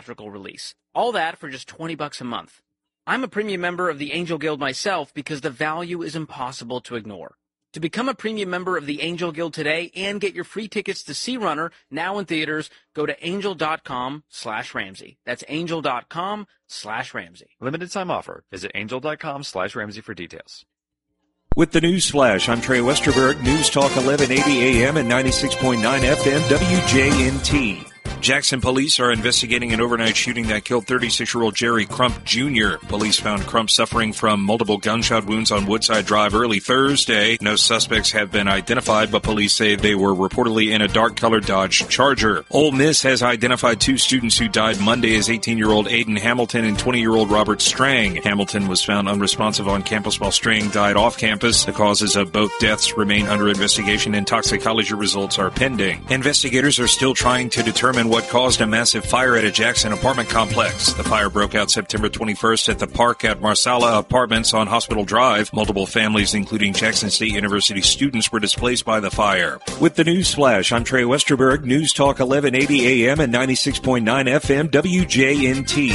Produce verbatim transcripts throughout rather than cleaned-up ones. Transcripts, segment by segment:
theatrical release. All that for just twenty bucks a month. I'm a premium member of the Angel Guild myself because the value is impossible to ignore. To become a premium member of the Angel Guild today and get your free tickets to Sea Runner, now in theaters, go to angel.com slash Ramsey. That's angel.com slash Ramsey. Limited time offer. Visit angel.com slash Ramsey for details. With the News Flash, I'm Trey Westerberg, News Talk eleven eighty A M and ninety-six point nine F M W J N T. Jackson police are investigating an overnight shooting that killed thirty-six-year-old Jerry Crump Junior Police found Crump suffering from multiple gunshot wounds on Woodside Drive early Thursday. No suspects have been identified, but police say they were reportedly in a dark-colored Dodge Charger. Ole Miss has identified two students who died Monday as eighteen-year-old Aiden Hamilton and twenty-year-old Robert Strang. Hamilton was found unresponsive on campus while Strang died off campus. The causes of both deaths remain under investigation and toxicology results are pending. Investigators are still trying to determine what caused a massive fire at a Jackson apartment complex. The fire broke out September twenty-first at the park at Marsala Apartments on Hospital Drive. Multiple families, including Jackson State University students, were displaced by the fire. With the News Flash, I'm Trey Westerberg, News Talk eleven eighty A M and ninety-six point nine F M W J N T.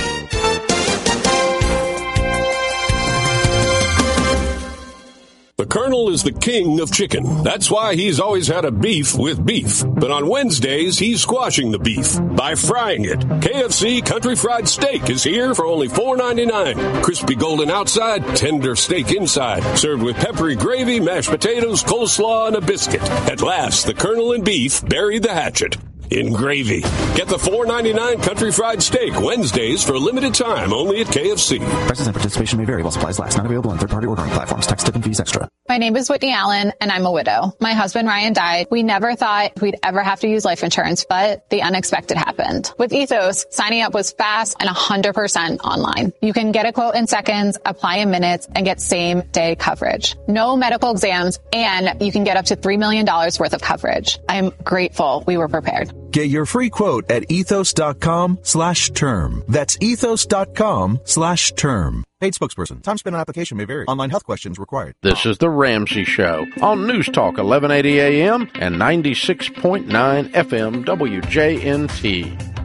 The Colonel is the king of chicken. That's why he's always had a beef with beef. But on Wednesdays, he's squashing the beef by frying it. K F C Country Fried Steak is here for only four ninety-nine. Crispy golden outside, tender steak inside. Served with peppery gravy, mashed potatoes, coleslaw, and a biscuit. At last, the Colonel and beef buried the hatchet in gravy. Get the four ninety-nine Country Fried Steak Wednesdays for a limited time only at K F C. Prices and participation may vary while supplies last. Not available on third-party ordering platforms. Tax, tip, and fees extra. My name is Whitney Allen, and I'm a widow. My husband, Ryan, died. We never thought we'd ever have to use life insurance, but the unexpected happened. With Ethos, signing up was fast and one hundred percent online. You can get a quote in seconds, apply in minutes, and get same-day coverage. No medical exams, and you can get up to three million dollars worth of coverage. I am grateful we were prepared. Get your free quote at ethos.com slash term. That's ethos.com slash term. Paid spokesperson. Time spent on application may vary. Online health questions required. This is The Ramsey Show on News Talk eleven eighty A M and ninety-six point nine F M W J N T.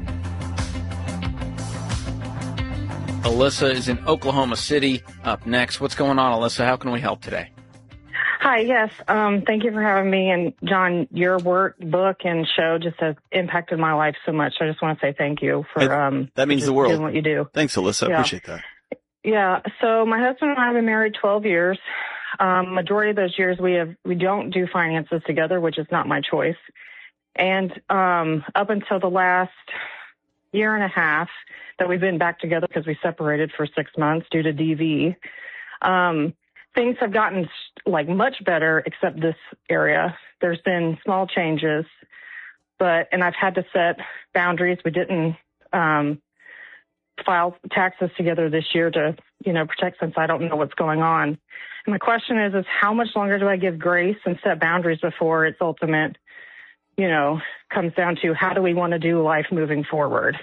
Alyssa is in Oklahoma City up next. What's going on, Alyssa? How can we help today? Hi, yes. Um, thank you for having me. And John, your work, book, and show just has impacted my life so much. I just want to say thank you for um, that means just the world. doing what you do. Thanks, Alyssa. I Yeah. appreciate that. Yeah. So my husband and I have been married twelve years. Um, majority of those years we have we don't do finances together, which is not my choice. And um, up until the last year and a half that we've been back together because we separated for six months due to D V. Um, things have gotten like much better, except this area. There's been small changes, but and I've had to set boundaries. We didn't um, file taxes together this year to, you know, protect since I don't know what's going on. And my question is, is how much longer do I give grace and set boundaries before its ultimate, you know, comes down to how do we want to do life moving forward?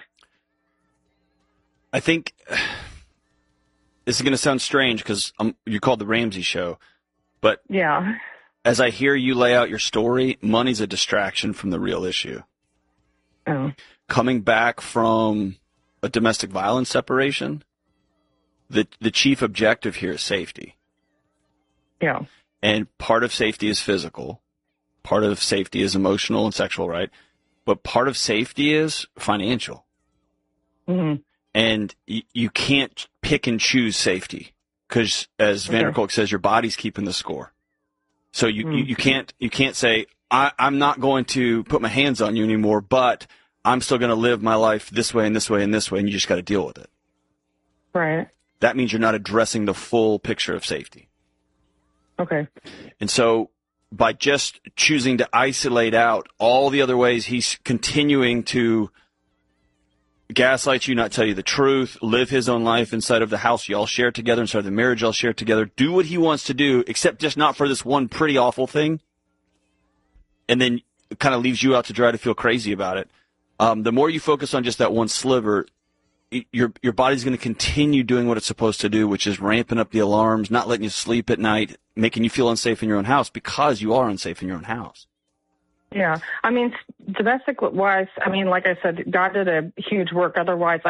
I think this is going to sound strange because um, you're called The Ramsey Show, but yeah, as I hear you lay out your story, money's a distraction from the real issue. Oh. Coming back from a domestic violence separation, the the chief objective here is safety. Yeah. And part of safety is physical. Part of safety is emotional and sexual, right? But part of safety is financial. Mm-hmm. And y- you can't pick and choose safety because, as Okay. Vanderkolk says, your body's keeping the score. So you, Mm. you, you can't you can't say, I, I'm not going to put my hands on you anymore, but I'm still going to live my life this way and this way and this way, and you just got to deal with it. Right. That means you're not addressing the full picture of safety. Okay. And so by just choosing to isolate out all the other ways he's continuing to gaslight you, not tell you the truth, live his own life inside of the house y'all share together, inside of the marriage y'all share together, do what he wants to do, except just not for this one pretty awful thing, and then it kind of leaves you out to dry to feel crazy about it. Um, the more you focus on just that one sliver, y- your your body's going to continue doing what it's supposed to do, which is ramping up the alarms, not letting you sleep at night, making you feel unsafe in your own house because you are unsafe in your own house. Yeah. I mean, domestic wise, I mean, like I said, God did a huge work. Otherwise, I